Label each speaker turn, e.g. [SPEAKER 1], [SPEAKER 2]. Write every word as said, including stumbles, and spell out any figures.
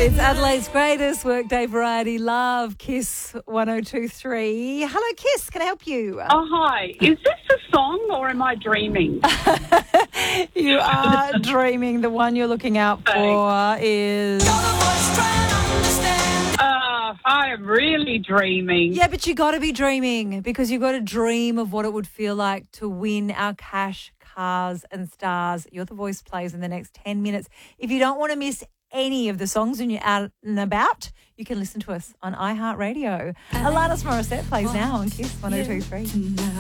[SPEAKER 1] It's Adelaide's greatest workday variety love, Kiss one oh two three. Hello, Kiss. Can I help you?
[SPEAKER 2] Oh, hi. Is this a song or am I dreaming?
[SPEAKER 1] You are dreaming. The one you're looking out for is...
[SPEAKER 2] Uh, I am really dreaming.
[SPEAKER 1] Yeah, but you got to be dreaming because you got to dream of what it would feel like to win our cash, cars and stars. You're the Voice plays in the next ten minutes. If you don't want to miss any of the songs when you're out and about, you can listen to us on iHeartRadio. Alanis Morissette plays now on Kiss one oh two three.